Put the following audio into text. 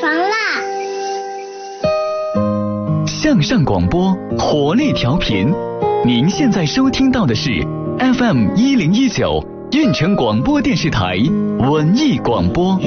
啦！ 向上广播，活力调频。您现在收听到的是 FM1019运城广播电视台文艺广播。